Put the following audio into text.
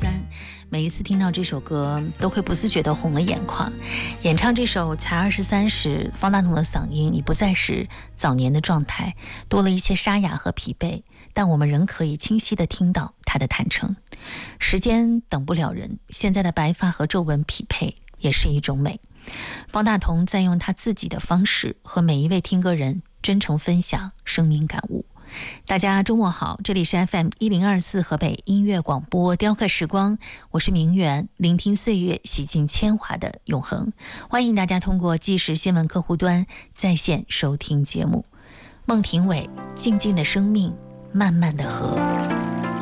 山，每一次听到这首歌都会不自觉地红了眼眶。演唱这首才23时，方大同的嗓音已不再是早年的状态，多了一些沙哑和疲惫，但我们仍可以清晰地听到他的坦诚。时间等不了人，现在的白发和皱纹匹配也是一种美。方大同在用他自己的方式和每一位听歌人真诚分享生命感悟。大家周末好，这里是 FM1024 河北音乐广播雕刻时光，我是明媛，聆听岁月，洗尽铅华的永恒。欢迎大家通过即时新闻客户端在线收听节目。孟庭苇，静静的生命，慢慢的河。